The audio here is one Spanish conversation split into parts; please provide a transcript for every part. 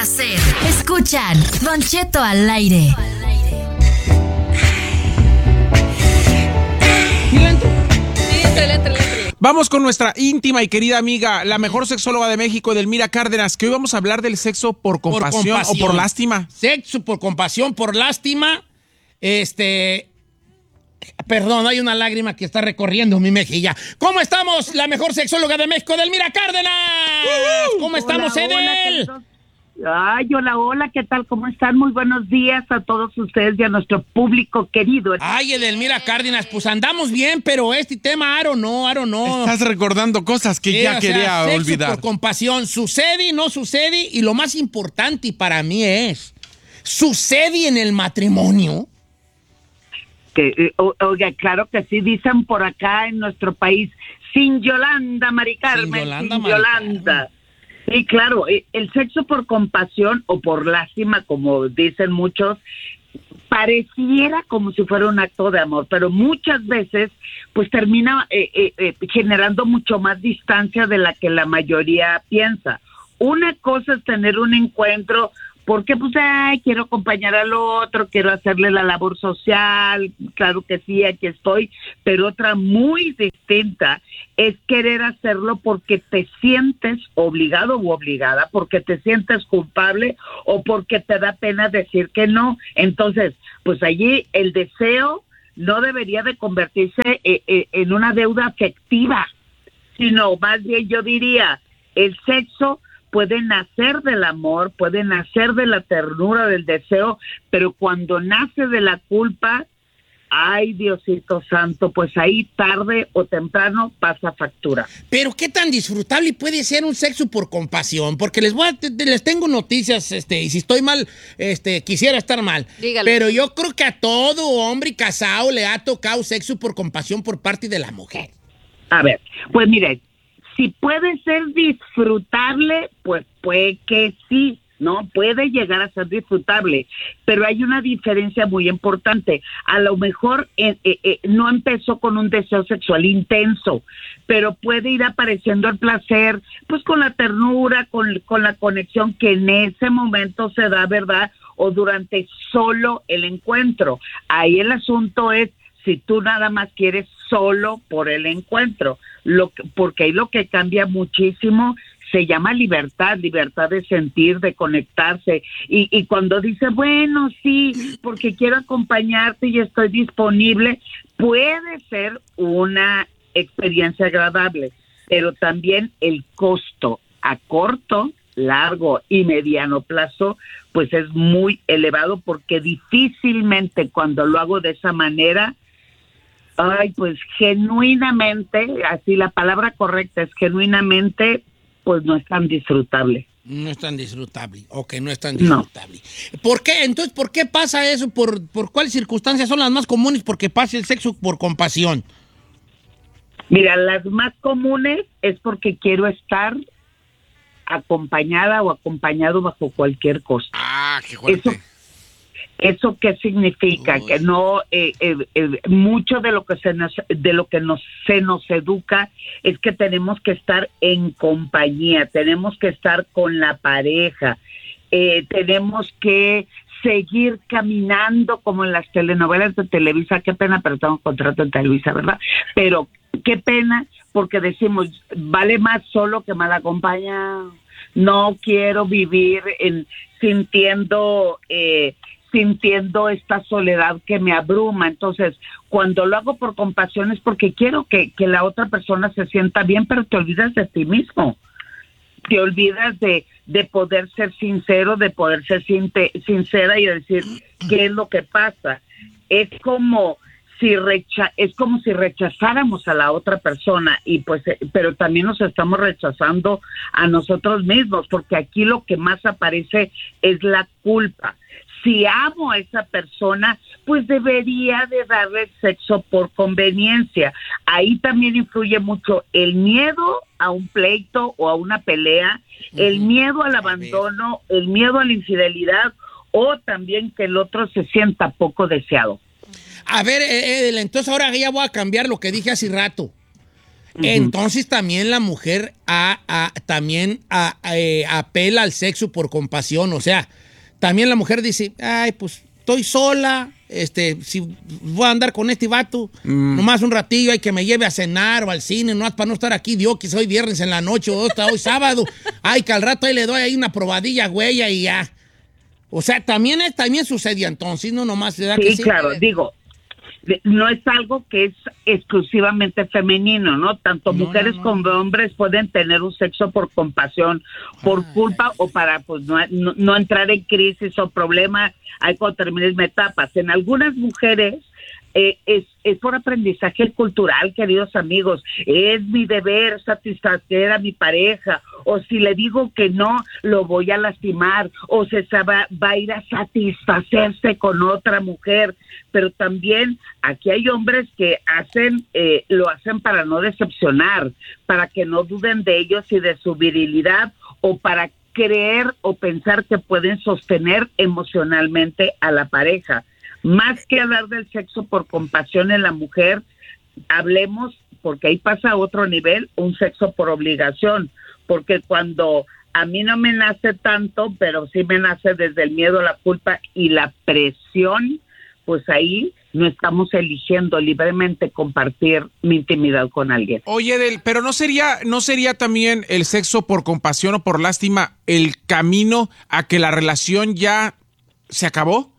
hacer. Escuchan Don Cheto al aire. Vamos con nuestra íntima y querida amiga, la mejor sexóloga de México, Edelmira Cárdenas, que hoy vamos a hablar del sexo por compasión o por lástima. Sexo por compasión, por lástima. Perdón, hay una lágrima que está recorriendo mi mejilla. ¿Cómo estamos? La mejor sexóloga de México, Edelmira Cárdenas. ¿Cómo estamos, Edel? Ay, hola, ¿qué tal? ¿Cómo están? Muy buenos días a todos ustedes y a nuestro público querido. Ay, Edelmira Cárdenas, pues andamos bien, pero este tema, I don't know. Estás recordando cosas que ya quería sexo olvidar. Por compasión, sucede y no sucede, y lo más importante para mí es, ¿sucede en el matrimonio? Oiga, claro que sí, dicen por acá en nuestro país, sin Yolanda, Mari Carmen, sin Yolanda. Sí, claro, el sexo por compasión o por lástima, como dicen muchos, pareciera como si fuera un acto de amor, pero muchas veces pues termina generando mucho más distancia de la que la mayoría piensa. Una cosa es tener un encuentro porque pues, quiero acompañar al otro, quiero hacerle la labor social, claro que sí, aquí estoy, pero otra muy distinta es querer hacerlo porque te sientes obligado u obligada, porque te sientes culpable o porque te da pena decir que no. Entonces, pues allí el deseo no debería de convertirse en una deuda afectiva, sino más bien yo diría, el sexo puede nacer del amor, puede nacer de la ternura, del deseo, pero cuando nace de la culpa, ay, Diosito Santo, pues ahí tarde o temprano pasa factura. Pero qué tan disfrutable puede ser un sexo por compasión, porque les tengo noticias, y si estoy mal, quisiera estar mal. Dígale. Pero yo creo que a todo hombre casado le ha tocado sexo por compasión por parte de la mujer. A ver, pues mire, si puede ser disfrutable, pues puede que sí, ¿no? Puede llegar a ser disfrutable, pero hay una diferencia muy importante. A lo mejor no empezó con un deseo sexual intenso, pero puede ir apareciendo el placer, pues con la ternura, con la conexión que en ese momento se da, ¿verdad? O durante solo el encuentro. Ahí el asunto es si tú nada más quieres solo por el encuentro, porque ahí lo que cambia muchísimo se llama libertad de sentir, de conectarse, y cuando dice, bueno, sí, porque quiero acompañarte y estoy disponible, puede ser una experiencia agradable, pero también el costo a corto, largo y mediano plazo, pues es muy elevado, porque difícilmente cuando lo hago de esa manera, pues genuinamente, así la palabra correcta es genuinamente, pues no es tan disfrutable. No es tan disfrutable, no es tan disfrutable. No. ¿Por qué? Entonces, ¿por qué pasa eso? ¿Por cuáles circunstancias son las más comunes porque pasa el sexo por compasión? Mira, las más comunes es porque quiero estar acompañada o acompañado bajo cualquier costo. Qué fuerte. ¿Eso qué significa? Que no, mucho de lo que se nos educa es que tenemos que estar en compañía, tenemos que estar con la pareja, tenemos que seguir caminando como en las telenovelas de Televisa. Qué pena, pero tengo un contrato en Televisa, ¿verdad? Pero qué pena, porque decimos, vale más solo que mal acompañado. No quiero vivir sintiendo esta soledad que me abruma. Entonces, cuando lo hago por compasión es porque quiero que la otra persona se sienta bien, pero te olvidas de ti mismo. Te olvidas de poder ser sincero, de poder ser sincera y decir qué es lo que pasa. Es como si rechazáramos a la otra persona, y pues, pero también nos estamos rechazando a nosotros mismos, porque aquí lo que más aparece es la culpa. Si amo a esa persona, pues debería de darle sexo por conveniencia. Ahí también influye mucho el miedo a un pleito o a una pelea, el miedo al abandono, el miedo a la infidelidad, o también que el otro se sienta poco deseado. A ver, entonces ahora ya voy a cambiar lo que dije hace rato. Entonces también la mujer también apela al sexo por compasión. O sea, también la mujer dice, ay, pues estoy sola, si voy a andar con este vato, nomás un ratillo hay que me lleve a cenar o al cine, nomás para no estar aquí, Dios, que hoy viernes en la noche o hoy sábado. Ay, que al rato ahí le doy ahí una probadilla, güey, y ya. O sea, también sucedía entonces, no nomás. ¿Verdad sí, que sí? Claro, digo, no es algo que es exclusivamente femenino, ¿no? Tanto mujeres como hombres pueden tener un sexo por compasión, por culpa o para pues no entrar en crisis o problema hay cuando termines etapas. En algunas mujeres es por aprendizaje cultural, queridos amigos. Es mi deber satisfacer a mi pareja, o si le digo que no, lo voy a lastimar, o va a ir a satisfacerse con otra mujer. Pero también aquí hay hombres que lo hacen para no decepcionar, para que no duden de ellos y de su virilidad, o para creer o pensar que pueden sostener emocionalmente a la pareja. Más que hablar del sexo por compasión en la mujer, hablemos, porque ahí pasa a otro nivel, un sexo por obligación, porque cuando a mí no me nace tanto, pero sí me nace desde el miedo, la culpa y la presión, pues ahí no estamos eligiendo libremente compartir mi intimidad con alguien. Oye, pero ¿no sería también el sexo por compasión o por lástima el camino a que la relación ya se acabó?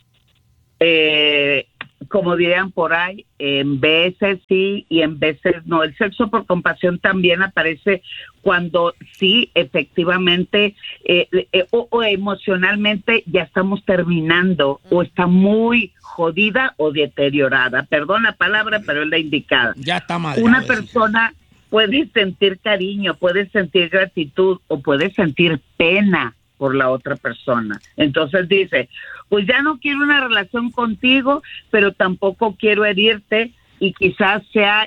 Como dirían por ahí, en veces sí y en veces no. El sexo por compasión también aparece cuando sí, efectivamente, o emocionalmente ya estamos terminando, o está muy jodida o deteriorada. Perdón la palabra, pero es la indicada. Ya está mal. Una persona puede sentir cariño, puede sentir gratitud o puede sentir pena por la otra persona. Entonces dice, pues ya no quiero una relación contigo, pero tampoco quiero herirte, y quizás sea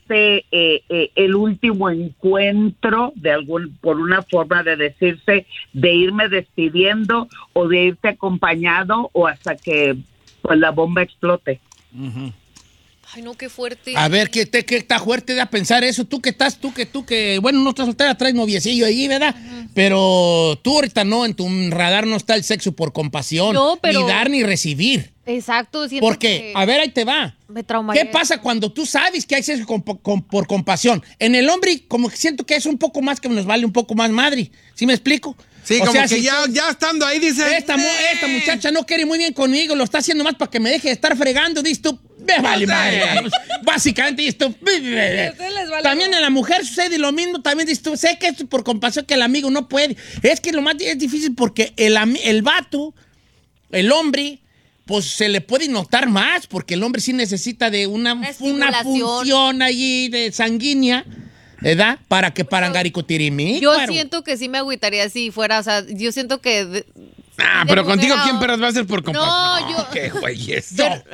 el último encuentro por una forma de decirse, de irme despidiendo o de irte acompañado o hasta que pues la bomba explote. Uh-huh. Ay, no, qué fuerte. A ver, ¿qué está fuerte de pensar eso? Tú que, bueno, no estás soltera, traes noviecillo ahí, ¿verdad? Uh-huh. Pero tú ahorita no, en tu radar no está el sexo por compasión. No, pero... Ni dar ni recibir. Exacto. Porque, a ver, ahí te va. Me traumaría. ¿Qué pasa cuando tú sabes que hay sexo por compasión? En el hombre, como que siento que es un poco más, que nos vale un poco más madre. ¿Sí me explico? Sí, como que ya estando ahí, dice... Esta muchacha no quiere muy bien conmigo, lo está haciendo más para que me deje de estar fregando, dices tú, me vale madre. Básicamente, dices tú... También en la mujer sucede lo mismo, también dices tú, sé que es por compasión que el amigo no puede. Es que lo más es difícil porque el vato, el hombre, pues se le puede notar más, porque el hombre sí necesita de una función allí de sanguínea, ¿verdad? Para que parangaricutirimí. Yo siento que sí me agüitaría si fuera, o sea, yo siento que... pero contigo, ¿quién perras va a ser por compasión? No, yo... ¡Qué güeyes!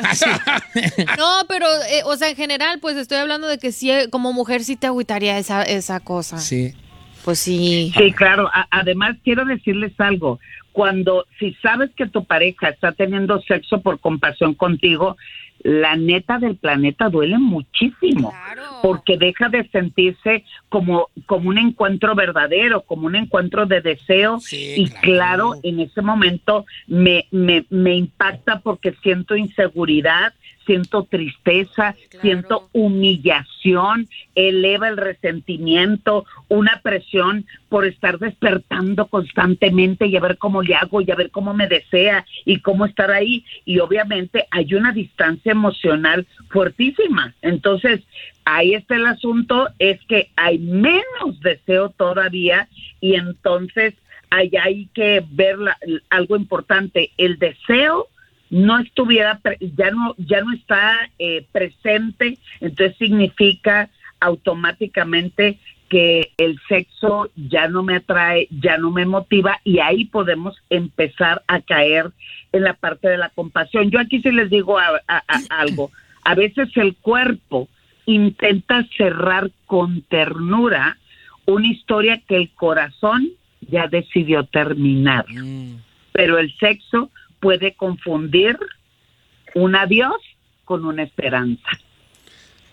No, pero, o sea, en general, pues estoy hablando de que sí, como mujer sí te agüitaría esa cosa. Sí. Pues sí. Sí, claro. Además, quiero decirles algo. Si sabes que tu pareja está teniendo sexo por compasión contigo, la neta del planeta duele muchísimo. Claro. Porque deja de sentirse como un encuentro verdadero, como un encuentro de deseo. Sí, y claro, en ese momento me impacta porque siento inseguridad, siento tristeza, siento humillación, eleva el resentimiento, una presión por estar despertando constantemente y a ver cómo le hago y a ver cómo me desea y cómo estar ahí. Y obviamente hay una distancia emocional fuertísima. Entonces, ahí está el asunto, es que hay menos deseo todavía, y entonces hay que ver algo importante. El deseo no estuviera, ya no está presente, entonces significa automáticamente que el sexo ya no me atrae, ya no me motiva, y ahí podemos empezar a caer en la parte de la compasión. Yo aquí sí les digo algo. A veces el cuerpo intenta cerrar con ternura una historia que el corazón ya decidió terminar. Pero el sexo puede confundir un adiós con una esperanza.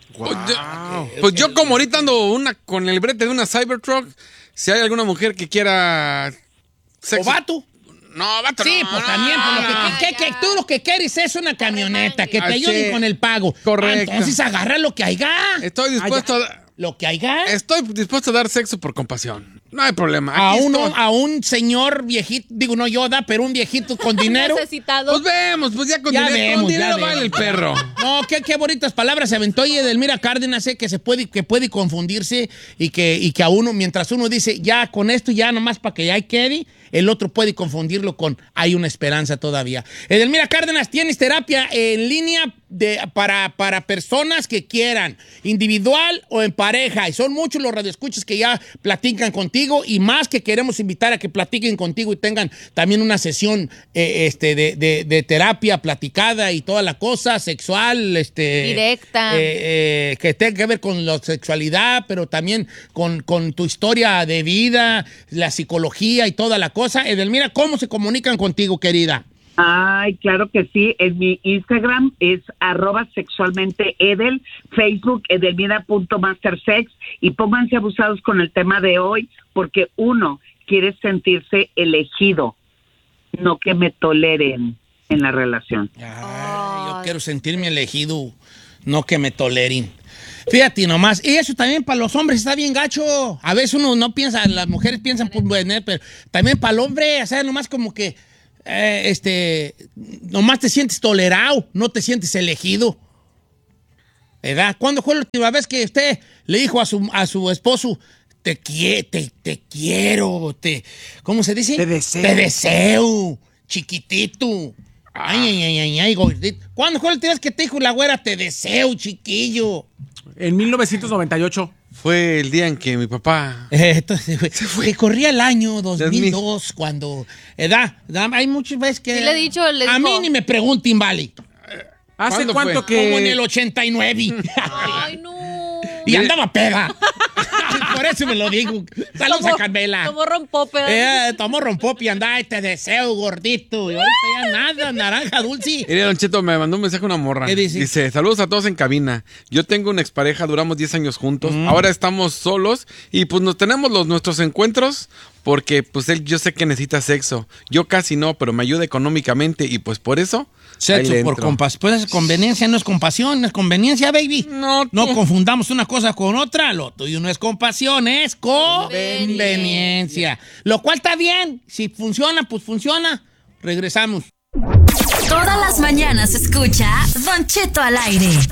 Pues yo como ahorita ando con el brete de una Cybertruck, si hay alguna mujer que quiera sexo. ¿O vato? No, vato. Sí, no, pues no, también. no. Que tú lo que quieres es una camioneta, que te ayuden sí. con el pago. Correcto. Entonces agarra lo que haya. Estoy dispuesto Lo que haya. a dar sexo por compasión. No hay problema. A un señor viejito, digo no Yoda, pero un viejito con dinero. Necesitado. Pues vemos, pues ya con Ya dinero, vemos, con dinero ya vale el vemos. perro. No, qué bonitas palabras se aventó y Edelmira Cárdenas, que puede confundirse y que a uno, mientras uno dice ya con esto, ya nomás para que ya quede, el otro puede confundirlo con hay una esperanza todavía. Edelmira Cárdenas, tienes terapia en línea para personas que quieran, individual o en pareja, y son muchos los radioescuchas que ya platican contigo y más que queremos invitar a que platiquen contigo y tengan también una sesión de terapia platicada y toda la cosa sexual, directa, que tenga que ver con la sexualidad, pero también con tu historia de vida, la psicología y toda la cosa. Edelmira, ¿cómo se comunican contigo, querida? Ay, claro que sí. En mi Instagram es @sexualmenteedel, Facebook edelmira.mastersex, y pónganse abusados con el tema de hoy, porque uno quiere sentirse elegido, no que me toleren en la relación. Yo quiero sentirme elegido, no que me toleren. Fíjate nomás, y eso también para los hombres está bien gacho. A veces uno no piensa, las mujeres piensan, pues bueno, pero también para el hombre, o sea, nomás como que nomás te sientes tolerado, no te sientes elegido. ¿Verdad? ¿Cuándo fue la última vez que usted le dijo a su esposo, te quiero, ¿cómo se dice? Te deseo. Te deseo, chiquitito. Ay, gordito. ¿Cuándo fue la última vez que te dijo la güera, te deseo, chiquillo? En 1998. Fue el día en que mi papá... Que corría el año 2002, cuando... hay muchas veces que... Sí le he dicho, a mí ni me pregunten, vale. ¿Hace ¿Cuándo cuánto fue? que...? Como en el 89. Ay, no. Y andaba peda. Por eso me lo digo. Saludos a Carmela. Tomó rompope. Tomó rompope y andaba, te deseo, gordito. Y ahorita ya nada, naranja dulce. Mira, Don Cheto, me mandó un mensaje una morra. ¿Qué dice? Dice, saludos a todos en cabina. Yo tengo una expareja, duramos 10 años juntos. Ahora estamos solos y pues tenemos nuestros encuentros porque pues él, yo sé que necesita sexo. Yo casi no, pero me ayuda económicamente y pues por eso... Sexo por compasión. Pues conveniencia no es compasión, no es conveniencia, baby. No confundamos una cosa con otra. Lo tuyo no es compasión, es conveniencia. Lo cual está bien. Si funciona, pues funciona. Regresamos. Todas las mañanas escucha Don Cheto al aire.